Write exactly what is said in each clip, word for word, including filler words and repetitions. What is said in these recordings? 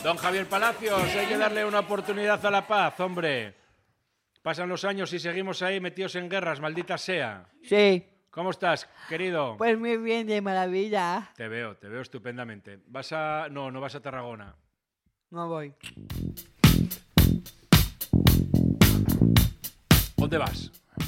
Don Javier Palacios, hay que darle una oportunidad a la paz, hombre. Pasan los años y seguimos ahí metidos en guerras, maldita sea. Sí. ¿Cómo estás, querido? Pues muy bien, de maravilla. Te veo, te veo estupendamente. ¿Vas a...? No, no vas a Tarragona. No voy. ¿Dónde vas?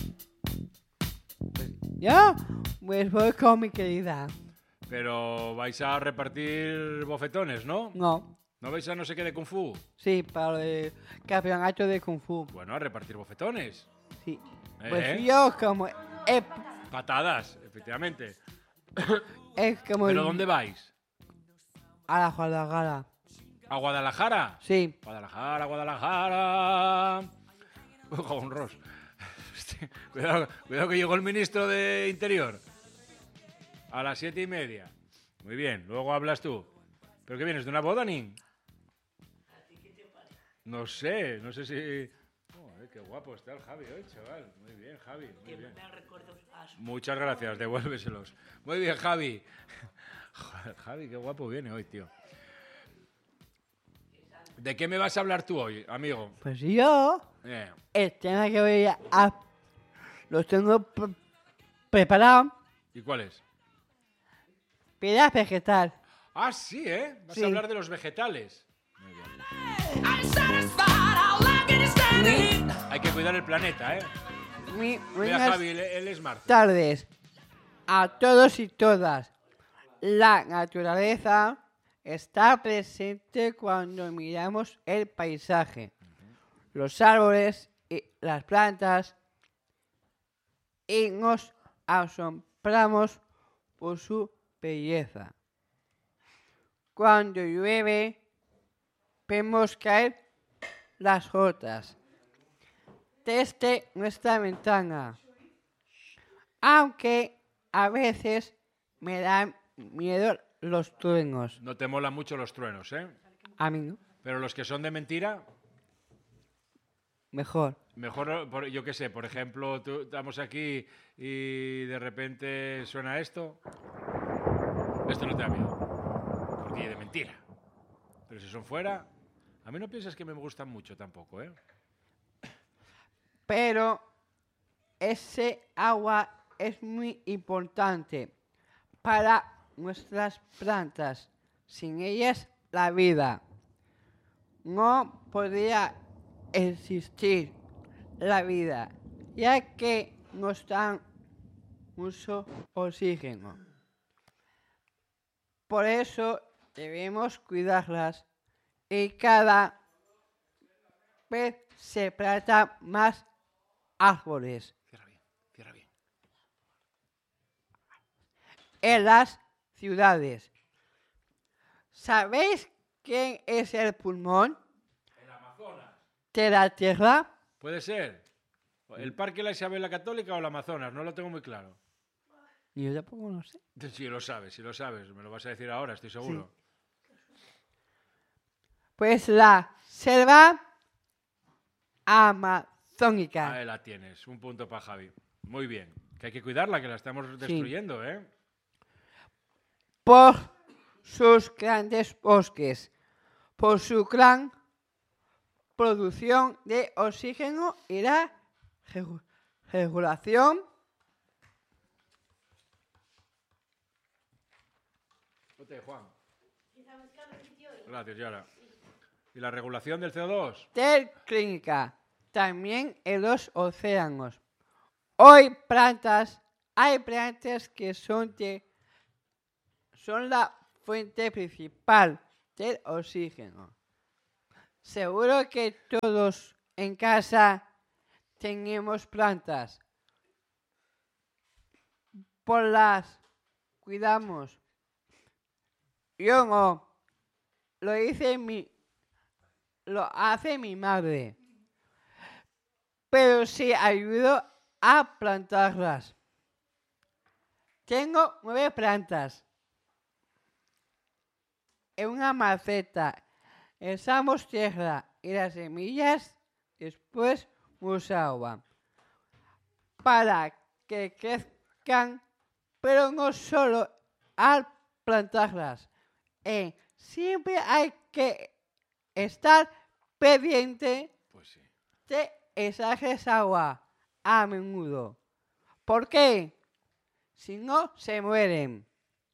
¿Yo? Pues voy con mi querida. Pero vais a repartir bofetones, ¿no? No. ¿No vais a no sé qué de Kung Fu? Sí, para el campeonato de Kung Fu. Bueno, a repartir bofetones. Sí. ¿Eh? Pues yo como... Es, Patadas, efectivamente. es como... ¿Pero el- dónde vais? A la Guadalajara. ¿A Guadalajara? Sí. Guadalajara, Guadalajara. Uy, jabón Ross. Hostia, cuidado, cuidado que llegó el ministro de Interior. A las siete y media. Muy bien, luego hablas tú. ¿Pero qué vienes, de una boda, Nin? No sé, no sé si... Joder, qué guapo está el Javi hoy, chaval. Muy bien, Javi, muy bien. Muchas gracias, devuélveselos. Muy bien, Javi. Joder, Javi, qué guapo viene hoy, tío. ¿De qué me vas a hablar tú hoy, amigo? Pues yo... Eh, El tema que voy a... Lo tengo pre- preparado. ¿Y cuál es? Piedra vegetal. Ah, sí, ¿eh? Vas Sí. a hablar de los vegetales. Muy bien. Hay que cuidar el planeta, ¿eh? Muy Mira, buenas Javi, él, él es Marta. tardes a todos y todas. La naturaleza está presente cuando miramos el paisaje, los árboles y las plantas, y nos asombramos por su belleza. Cuando llueve, vemos caer las gotas desde nuestra ventana, aunque a veces me dan miedo los truenos. No te molan mucho los truenos, ¿eh? A mí no, Pero los que son de mentira, mejor. mejor, por- yo qué sé, por ejemplo, tú- estamos aquí y de repente suena esto. Esto no te da miedo. Porque es de mentira. Pero si son fuera, a mí no piensas que me gustan mucho tampoco, ¿eh? Pero ese agua es muy importante para nuestras plantas. Sin ellas, la vida no podría existir la vida, ya que nos dan mucho oxígeno. Por eso debemos cuidarlas y cada vez se plantan más árboles Cierra bien, cierra bien. en las ciudades. ¿Sabéis quién es el pulmón El Amazonas. de la Tierra? Puede ser. ¿El Parque La Isabel la Católica o el Amazonas? No lo tengo muy claro. Yo tampoco lo sé. Sí, lo sabes, sí lo sabes. Me lo vas a decir ahora, estoy seguro. Pues la selva amazónica. Ahí la tienes, un punto para Javi. Muy bien. Que hay que cuidarla, que la estamos destruyendo, ¿eh? Por sus grandes bosques, por su gran producción de oxígeno y la regu- regulación Ponte, Juan. Gracias, Yara. ¿Y la regulación del C O dos? del clínica, también en los océanos. Hoy plantas, hay plantas que son, de, son la fuente principal del oxígeno. Seguro que todos en casa tenemos plantas. Por las cuidamos. Yo no. Lo hice mi, lo hace mi madre. Pero sí ayudo a plantarlas. Tengo nueve plantas. En una maceta echamos tierra y las semillas, después mucha agua. Para que crezcan, pero no solo al plantarlas. Eh, siempre hay que estar pendiente Pues sí. de echarles agua a menudo. ¿Por qué? Si no, se mueren.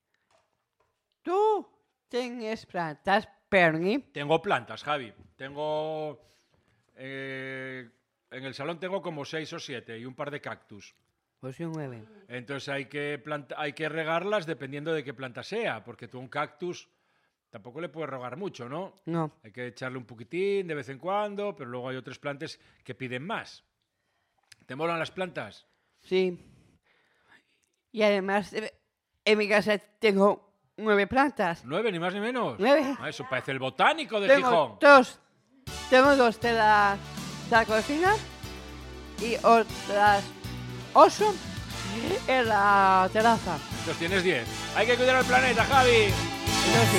¿Tú tienes plantas, Perni? Tengo plantas, Javi. Tengo... eh, en el salón tengo como seis o siete y un par de cactus. Pues yo nueve. Entonces hay que, planta- hay que regarlas dependiendo de qué planta sea, porque tú a un cactus tampoco le puedes regar mucho, ¿no? No. Hay que echarle un poquitín de vez en cuando, pero luego hay otras plantas que piden más. ¿Te molan las plantas? Sí. Y además, eh, en mi casa tengo nueve plantas. ¿Nueve, ni más ni menos? Nueve. Ah, eso parece el botánico de Tengo Gijón. dos. Tengo dos de la, de la cocina y otras ocho en la terraza. Entonces tienes diez. Hay que cuidar al planeta, Javi. Eso sí.